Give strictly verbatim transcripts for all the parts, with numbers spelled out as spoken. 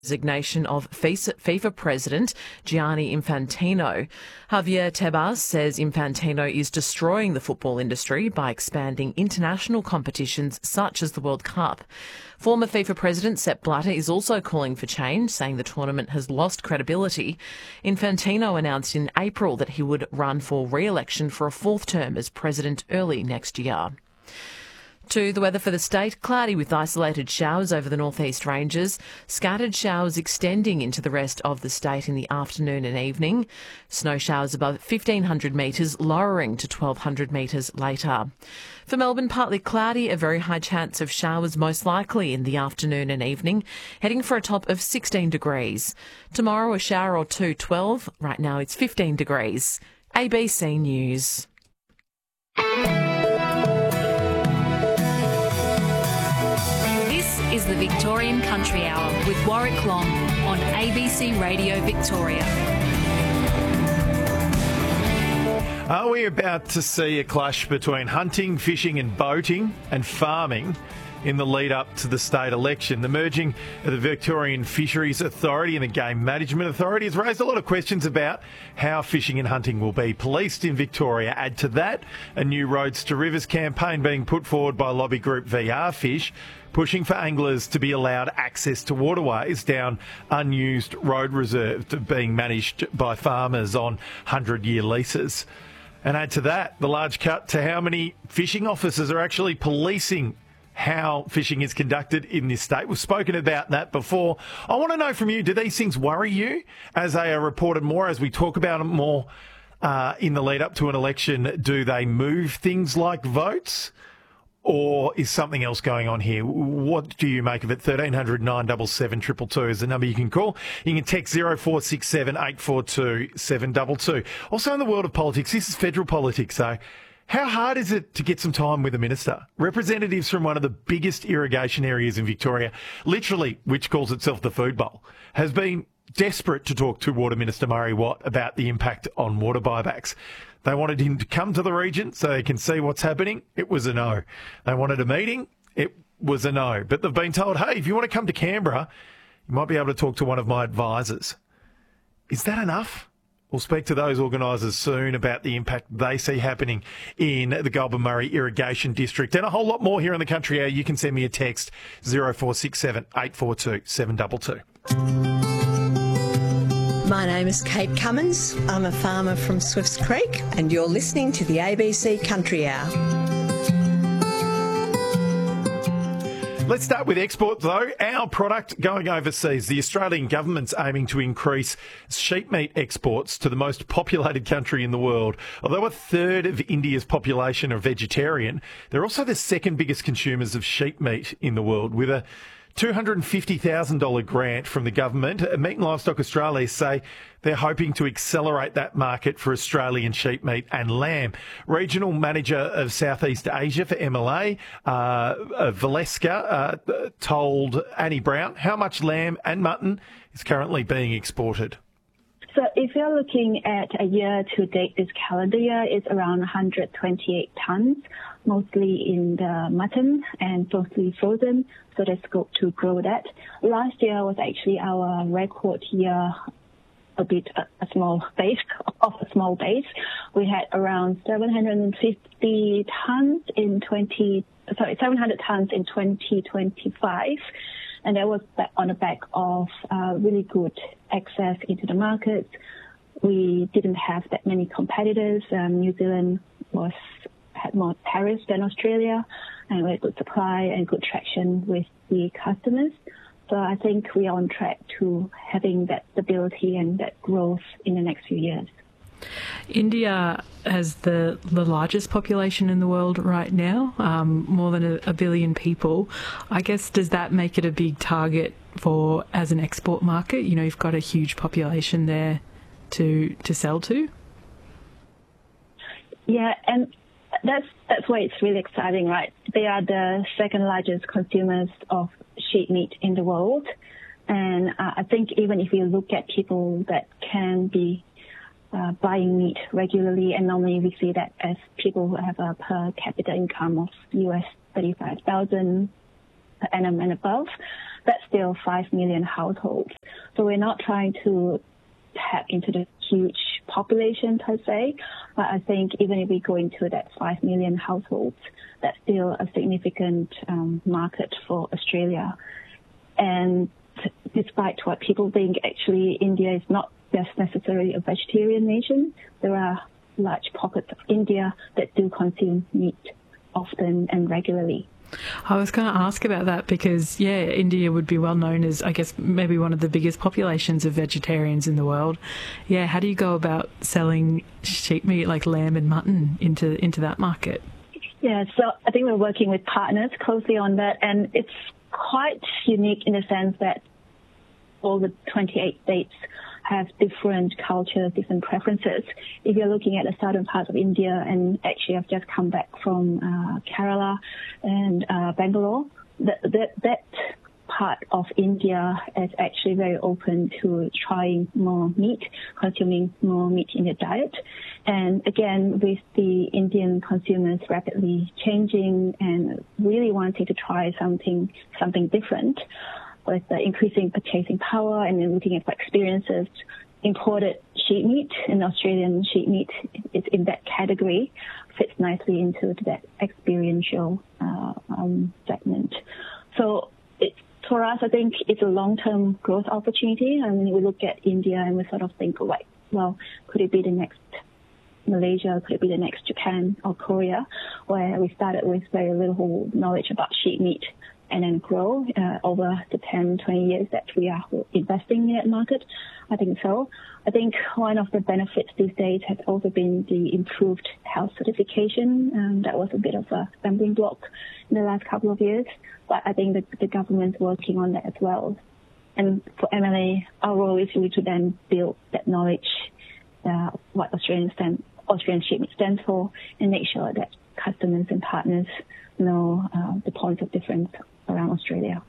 Resignation of FIFA President Gianni Infantino. Javier Tebas says Infantino is destroying the football industry by expanding international competitions such as the World Cup. Former FIFA President Sepp Blatter is also calling for change, saying the tournament has lost credibility. Infantino announced in April that he would run for re-election for a fourth term as president early next year. To the weather for the state, cloudy with isolated showers over the northeast ranges, scattered showers extending into the rest of the state in the afternoon and evening, snow showers above fifteen hundred metres lowering to twelve hundred metres later. For Melbourne, partly cloudy, a very high chance of showers most likely in the afternoon and evening, heading for a top of sixteen degrees. Tomorrow a shower or two, twelve, right now it's fifteen degrees. A B C News. Is the Victorian Country Hour with Warwick Long on A B C Radio Victoria. Are we about to see a clash between hunting, fishing and boating and farming in the lead up to the state election? The merging of the Victorian Fisheries Authority and the Game Management Authority has raised a lot of questions about how fishing and hunting will be policed in Victoria. Add to that a new Roads to Rivers campaign being put forward by lobby group V R Fish, pushing for anglers to be allowed access to waterways down unused road reserves being managed by farmers on hundred-year leases. And add to that the large cut to how many fishing officers are actually policing how fishing is conducted in this state. We've spoken about that before. I want to know from you, do these things worry you as they are reported more, as we talk about them more uh, in the lead up to an election? Do they move things like votes? Or is something else going on here? What do you make of it? thirteen hundred nine seven seven two two two is the number you can call. You can text zero four six seven eight four two seven two two. Also in the world of politics, this is federal politics, so how hard is it to get some time with a minister? Representatives from one of the biggest irrigation areas in Victoria, literally, which calls itself the Food Bowl, has been desperate to talk to Water Minister Murray Watt about the impact on water buybacks. They wanted him to come to the region so they can see what's happening. It was a no. They wanted a meeting. It was a no. But they've been told, hey, if you want to come to Canberra, you might be able to talk to one of my advisors. Is that enough? We'll speak to those organisers soon about the impact they see happening in the Goulburn Murray Irrigation District. And a whole lot more here in the country hour. You can send me a text, zero four six seven eight four two seven two two. My name is Kate Cummins. I'm a farmer from Swifts Creek, and you're listening to the A B C Country Hour. Let's start with exports, though. Our product going overseas. The Australian government's aiming to increase sheep meat exports to the most populated country in the world. Although a third of India's population are vegetarian, they're also the second biggest consumers of sheep meat in the world, with a two hundred fifty thousand dollars grant from the government. Meat and Livestock Australia say they're hoping to accelerate that market for Australian sheep meat and lamb. Regional Manager of Southeast Asia for M L A, uh, Valeska, uh, told Annie Brown how much lamb and mutton is currently being exported. So if you're looking at a year to date, this calendar year, it's around one hundred twenty-eight tonnes, mostly in the mutton and mostly frozen, so there's scope to grow that. Last year was actually our record year, a bit a, a small base, of a small base. We had around seven hundred fifty tonnes in twenty, sorry, seven hundred tonnes in twenty twenty-five. And that was on the back of uh, really good access into the market. We didn't have that many competitors. Um, New Zealand was had more tariffs than Australia, and we had good supply and good traction with the customers. So I think we are on track to having that stability and that growth in the next few years. India has the, the largest population in the world right now, um, more than a, a billion people. I guess, does that make it a big target for as an export market? You know, you've got a huge population there to to sell to. Yeah, and that's that's why it's really exciting, right? They are the second largest consumers of sheep meat in the world, and uh, I think even if you look at people that can be Uh, buying meat regularly, and normally we see that as people who have a per capita income of U S thirty-five thousand per annum and above. that's still five million households. So we're not trying to tap into the huge population per se, but I think even if we go into that five million households, that's still a significant um, market for Australia. And despite what people think, actually India is not just necessarily a vegetarian nation. There are large pockets of India that do consume meat often and regularly. I was going to ask about that because, yeah, India would be well known as, I guess, maybe one of the biggest populations of vegetarians in the world. Yeah, how do you go about selling sheep meat like lamb and mutton into into that market? Yeah, so I think we're working with partners closely on that, and it's quite unique in the sense that all the twenty-eight states have different cultures, different preferences. If you're looking at the southern parts of India, and actually I've just come back from uh, Kerala and uh, Bangalore, that, that, that part of India is actually very open to trying more meat, consuming more meat in their diet. And again, with the Indian consumers rapidly changing and really wanting to try something, something different, with the increasing purchasing power and then looking at experiences, imported sheep meat and Australian sheep meat is in that category, fits nicely into that experiential uh, um, segment. So it, for us, I think it's a long-term growth opportunity. I mean, we look at India and we sort of think, like, well, could it be the next Malaysia, could it be the next Japan or Korea, where we started with very little knowledge about sheep meat and then grow uh, over the ten, twenty years that we are investing in that market? I think so. I think one of the benefits these days has also been the improved health certification. Um, that was a bit of a stumbling block in the last couple of years, but I think the, the government's working on that as well. And for M L A, our role is really to then build that knowledge, uh, what Australian, stand, Australian sheep meat stands for, and make sure that customers and partners know uh, the points of difference around Australia.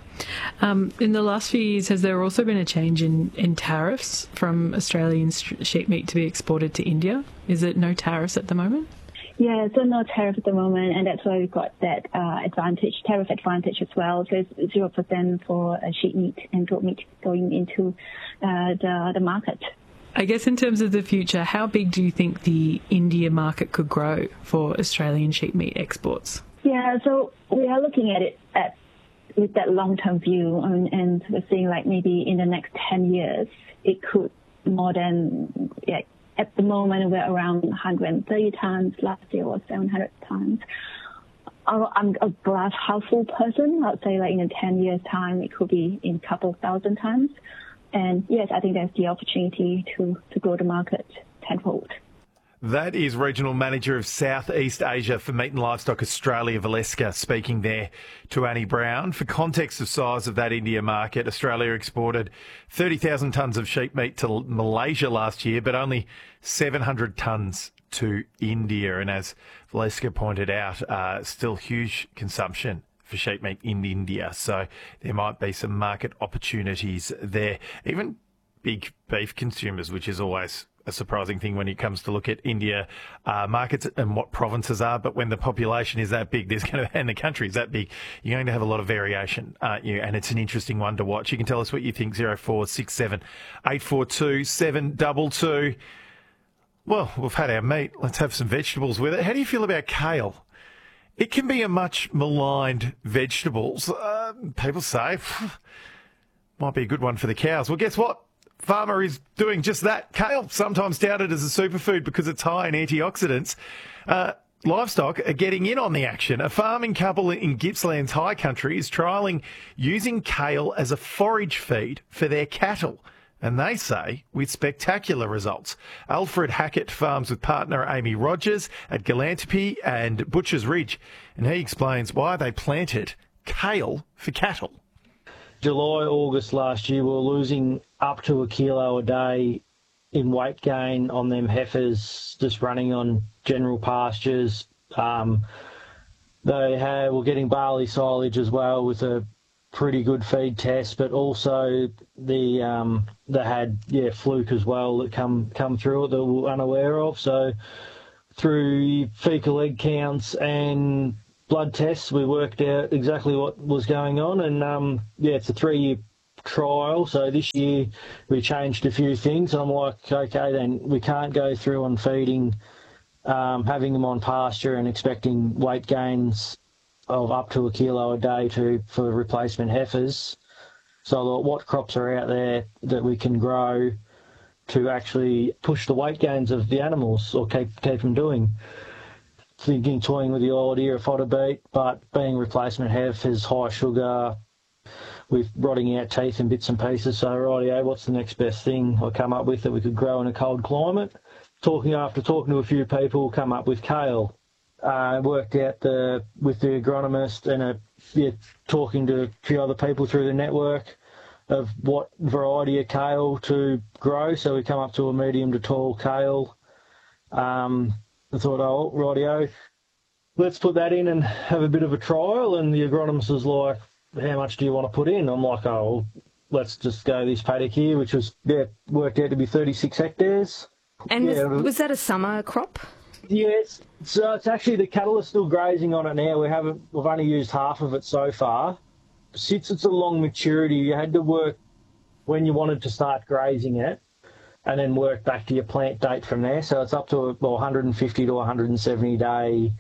Um, in the last few years, has there also been a change in, in tariffs from Australian sheep meat to be exported to India? Is it no tariffs at the moment? Yeah, so no tariff at the moment, and that's why we've got that uh, advantage, tariff advantage as well. So it's zero percent for uh, sheep meat and goat meat going into uh, the, the market. I guess in terms of the future, how big do you think the India market could grow for Australian sheep meat exports? Yeah, so we are looking at it at, with that long-term view, and, and we're seeing like maybe in the next ten years, it could more than, yeah, at the moment we're around one hundred thirty tons, last year was seven hundred tons. I'm a glass household person. I'd say like in ten years' time, it could be in a couple thousand tons. And yes, I think there's the opportunity to, to grow the market tenfold. That is Regional Manager of South East Asia for Meat and Livestock Australia, Valeska, speaking there to Annie Brown. For context of size of that India market, Australia exported thirty thousand tonnes of sheep meat to Malaysia last year, but only seven hundred tonnes to India. And as Valeska pointed out, uh, still huge consumption for sheep meat in India. So there might be some market opportunities there. Even big beef consumers, which is always a surprising thing when it comes to look at India uh, markets and what provinces are. But when the population is that big, there's going to, and the country is that big, you're going to have a lot of variation, aren't you? And it's an interesting one to watch. You can tell us what you think. zero four six seven eight four two seven two two. Well, we've had our meat. Let's have some vegetables with it. How do you feel about kale? It can be a much maligned vegetable. Uh, people say, might be a good one for the cows. Well, guess what? Farmer is doing just that. Kale, sometimes touted as a superfood because it's high in antioxidants. Uh, livestock are getting in on the action. A farming couple in Gippsland's high country is trialling using kale as a forage feed for their cattle. And they say with spectacular results. Alfred Hackett farms with partner Amy Rogers at Galantapy and Butcher's Ridge. And he explains why they planted kale for cattle. July, August last year, we were losing up to a kilo a day in weight gain on them heifers just running on general pastures. Um, they had, were getting barley silage as well with a pretty good feed test, but also the um, they had yeah fluke as well that come come through it that we were unaware of. So through fecal egg counts and blood tests, we worked out exactly what was going on, and um, yeah, it's a three-year trial. So this year we changed a few things. I'm like, okay, then we can't go through on feeding, um, having them on pasture and expecting weight gains of up to a kilo a day to for replacement heifers. So I thought, what crops are out there that we can grow to actually push the weight gains of the animals or keep, keep them doing? Thinking, toying with the idea of fodder beet, but being replacement heifers, high sugar, with rotting out teeth and bits and pieces. So, rightio, what's the next best thing I come up with that we could grow in a cold climate? Talking after talking to a few people, come up with kale. I uh, worked out the with the agronomist and a, yeah, talking to a few other people through the network of what variety of kale to grow. So we come up to a medium to tall kale. Um, I thought, oh, rightio, let's put that in and have a bit of a trial. And the agronomist was like, how much do you want to put in? I'm like, oh, let's just go this paddock here, which was, yeah, worked out to be thirty-six hectares. And yeah, was, was that a summer crop? Yes, yeah, so it's actually the cattle are still grazing on it now. We haven't, we've only used half of it so far. Since it's a long maturity, you had to work when you wanted to start grazing it, and then work back to your plant date from there. So it's up to a, well, one hundred fifty to one hundred seventy day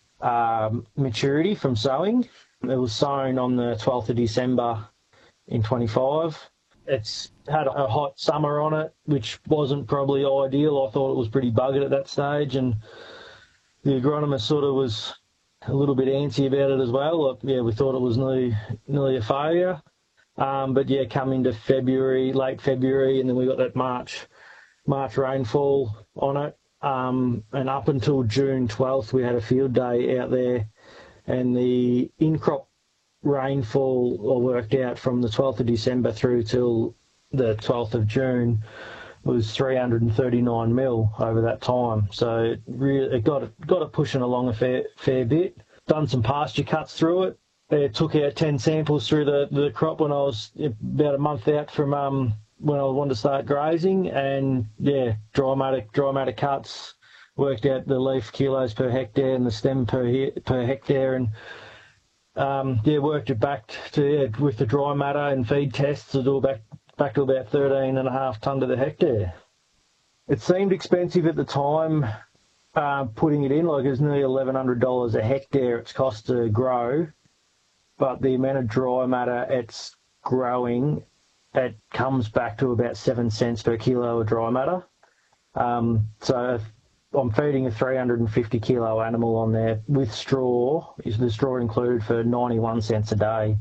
um, maturity from sowing. It was sown on the twelfth of December in twenty-five. It's had a hot summer on it, which wasn't probably ideal. I thought it was pretty buggered at that stage, and the agronomist sort of was a little bit antsy about it as well. Like, yeah, we thought it was nearly, nearly a failure. Um, but yeah, come into February, late February, and then we got that March, March rainfall on it. Um, and up until June twelfth, we had a field day out there, and the in-crop rainfall worked out from the twelfth of December through till the twelfth of June was three hundred thirty-nine mil over that time. So it, really, it got it got it pushing along a fair fair bit. Done some pasture cuts through it. It took out ten samples through the, the crop when I was about a month out from um when I wanted to start grazing, and yeah, dry matter dry matter cuts. Worked out the leaf kilos per hectare and the stem per he, per hectare, and um, yeah, worked it back to yeah, with the dry matter and feed tests to do back back to about thirteen and a half tonne to the hectare. It seemed expensive at the time, uh, putting it in, like it was nearly eleven hundred dollars a hectare it's cost to grow, but the amount of dry matter it's growing, it comes back to about seven cents per kilo of dry matter. Um, so I'm feeding a three hundred fifty kilo animal on there with straw, is the straw included, for ninety-one cents a day,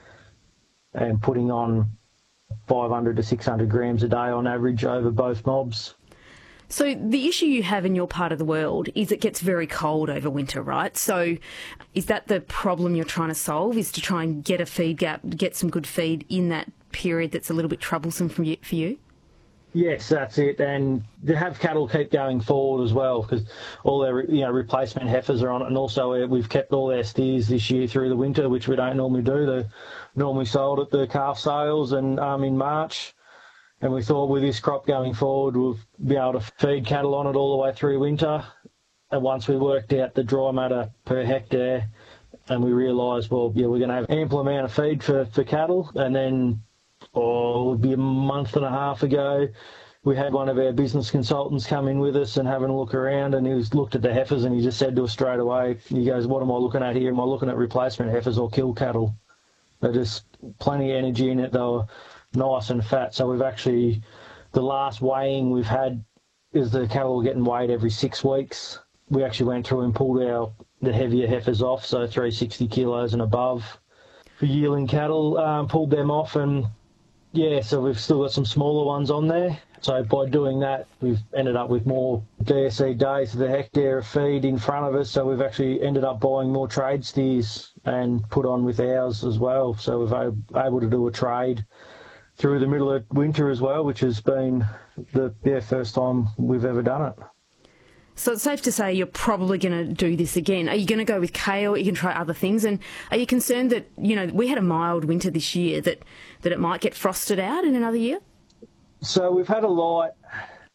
and putting on five hundred to six hundred grams a day on average over both mobs. So the issue you have in your part of the world is it gets very cold over winter, right? So is that the problem you're trying to solve, is to try and get a feed gap, get some good feed in that period that's a little bit troublesome for you? For you? Yes, that's it, and to have cattle keep going forward as well, because all their you know replacement heifers are on it, and also we've kept all our steers this year through the winter, which we don't normally do. They're normally sold at the calf sales and um, in March, and we thought with this crop going forward we'll be able to feed cattle on it all the way through winter. And once we worked out the dry matter per hectare, and we realised, well, yeah, we're going to have ample amount of feed for, for cattle, and then or it would be a month and a half ago, we had one of our business consultants come in with us and having a look around, and he was looked at the heifers and he just said to us straight away, he goes, what am I looking at here? Am I looking at replacement heifers or kill cattle? They're just plenty of energy in it. They were nice and fat. So we've actually, the last weighing we've had is the cattle were getting weighed every six weeks. We actually went through and pulled our the heavier heifers off, so three hundred sixty kilos and above for yearling cattle, um, pulled them off, and yeah, so we've still got some smaller ones on there. So by doing that, we've ended up with more D S E days to the hectare of feed in front of us. So we've actually ended up buying more trade steers and put on with ours as well. So we've been able to do a trade through the middle of winter as well, which has been the yeah, first time we've ever done it. So it's safe to say you're probably going to do this again. Are you going to go with kale? Are you going to try other things? And are you concerned that, you know, we had a mild winter this year, that, that it might get frosted out in another year? So we've had a light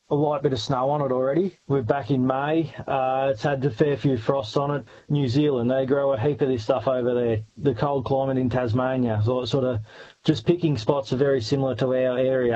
a light bit of snow on it already. We're back in May. Uh, it's had a fair few frosts on it. New Zealand, they grow a heap of this stuff over there. The cold climate in Tasmania, so it's sort of just picking spots are very similar to our area.